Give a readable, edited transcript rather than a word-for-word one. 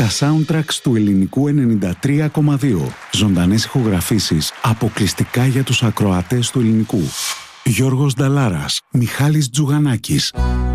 Τα soundtracks του ελληνικού 93,2. Ζωντανές ηχογραφήσεις αποκλειστικά για τους ακροατές του ελληνικού. Γιώργος Νταλάρας, Μιχάλης Τζουγανάκης.